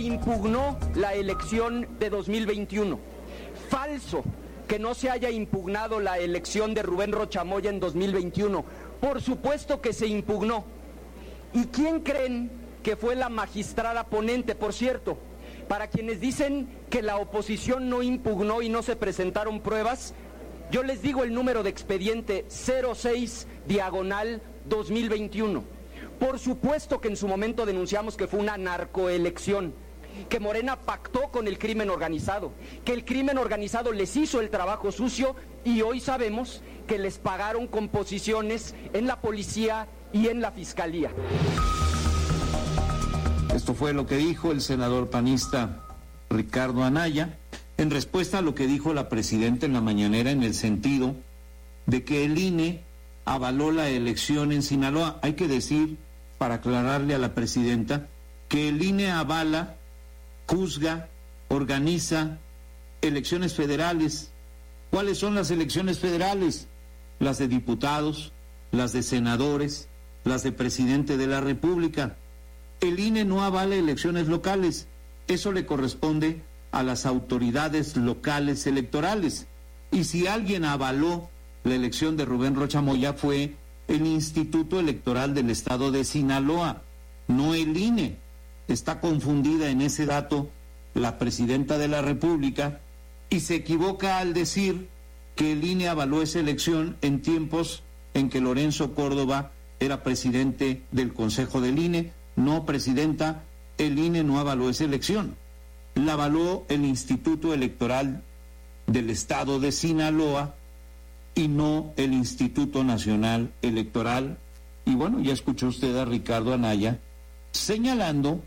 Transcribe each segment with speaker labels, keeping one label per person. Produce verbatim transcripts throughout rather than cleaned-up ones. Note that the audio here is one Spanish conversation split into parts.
Speaker 1: impugnó la elección de dos mil veintiuno. Falso que no se haya impugnado la elección de Rubén Rocha Moya en dos mil veintiuno. Por supuesto que se impugnó. ¿Y quién creen que fue la magistrada ponente? Por cierto, para quienes dicen que la oposición no impugnó y no se presentaron pruebas, yo les digo el número de expediente cero seis diagonal dos mil veintiuno. Por supuesto que en su momento denunciamos que fue una narcoelección, que Morena pactó con el crimen organizado, que el crimen organizado les hizo el trabajo sucio y hoy sabemos que les pagaron con posiciones en la policía y en la fiscalía.
Speaker 2: Esto fue lo que dijo el senador panista Ricardo Anaya en respuesta a lo que dijo la presidenta en la mañanera, en el sentido de que el I N E avaló la elección en Sinaloa. Hay que decir, para aclararle a la presidenta, que el I N E avala, juzga, organiza elecciones federales. ¿Cuáles son las elecciones federales? Las de diputados, las de senadores, las de presidente de la República. El I N E no avala elecciones locales. Eso le corresponde a las autoridades locales electorales. Y si alguien avaló la elección de Rubén Rocha Moya fue el Instituto Electoral del Estado de Sinaloa, no el I N E. Está confundida en ese dato la presidenta de la República y se equivoca al decir que el I N E avaló esa elección en tiempos en que Lorenzo Córdoba era presidente del Consejo del I N E. No, presidenta, el I N E no avaló esa elección. La avaló el Instituto Electoral del Estado de Sinaloa y no el Instituto Nacional Electoral. Y bueno, ya escuchó usted a Ricardo Anaya señalando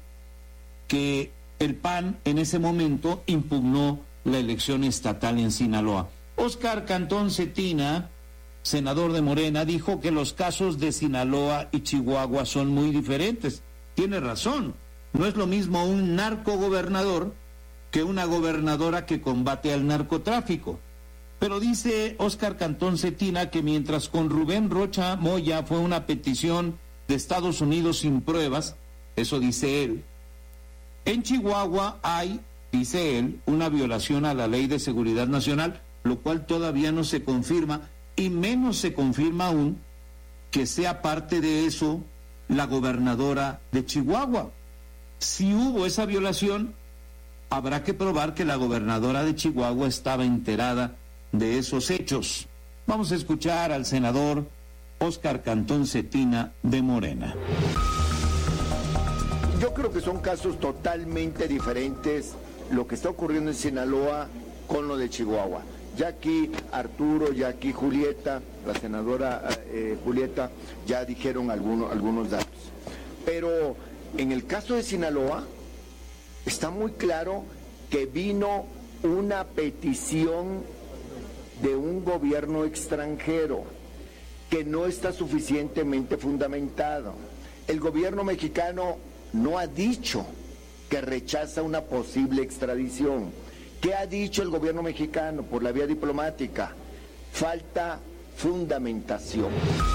Speaker 2: que el P A N en ese momento impugnó la elección estatal en Sinaloa. Óscar Cantón Cetina, senador de Morena, dijo que los casos de Sinaloa y Chihuahua son muy diferentes. Tiene razón, no es lo mismo un narcogobernador que una gobernadora que combate al narcotráfico. Pero dice Óscar Cantón Cetina que mientras con Rubén Rocha Moya fue una petición de Estados Unidos sin pruebas, eso dice él, en Chihuahua hay, dice él, una violación a la Ley de Seguridad Nacional, lo cual todavía no se confirma, y menos se confirma aún que sea parte de eso la gobernadora de Chihuahua. Si hubo esa violación, habrá que probar que la gobernadora de Chihuahua estaba enterada de esos hechos. Vamos a escuchar al senador Óscar Cantón Cetina de Morena.
Speaker 3: Yo creo que son casos totalmente diferentes lo que está ocurriendo en Sinaloa con lo de Chihuahua. Ya aquí Arturo, ya aquí Julieta, la senadora eh, Julieta, ya dijeron algunos, algunos datos. Pero en el caso de Sinaloa, está muy claro que vino una petición de un gobierno extranjero que no está suficientemente fundamentado. El gobierno mexicano no ha dicho que rechaza una posible extradición. ¿Qué ha dicho el gobierno mexicano por la vía diplomática? Falta fundamentación.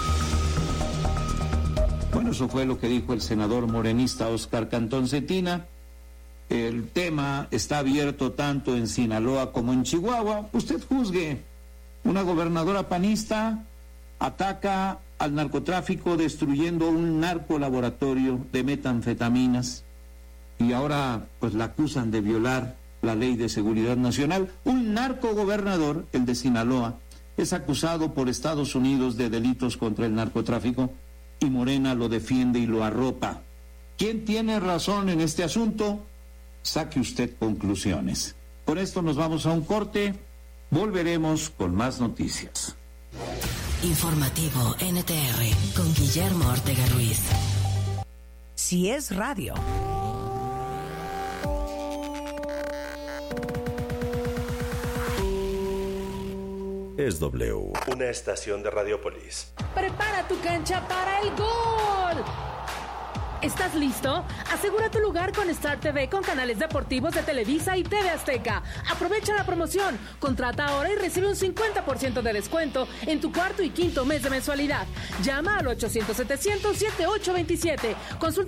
Speaker 2: Bueno, eso fue lo que dijo el senador morenista Óscar Cantón Cetina. El tema está abierto tanto en Sinaloa como en Chihuahua. Usted juzgue. Una gobernadora panista ataca al narcotráfico destruyendo un narcolaboratorio de metanfetaminas y ahora pues la acusan de violar la Ley de Seguridad Nacional. Un narcogobernador, el de Sinaloa, es acusado por Estados Unidos de delitos contra el narcotráfico y Morena lo defiende y lo arropa. ¿Quién tiene razón en este asunto? Saque usted conclusiones. Con esto nos vamos a un corte. Volveremos con más noticias.
Speaker 4: Informativo N T R con Guillermo Ortega Ruiz.
Speaker 5: Si es radio.
Speaker 6: Es W, una estación de Radiopolis.
Speaker 7: Prepara tu cancha para el gol. ¿Estás listo? Asegura tu lugar con Star T V con canales deportivos de Televisa y T V Azteca. Aprovecha la promoción. Contrata ahora y recibe un cincuenta por ciento de descuento en tu cuarto y quinto mes de mensualidad. Llama al ochocientos setecientos setenta y ocho veintisiete. Consulta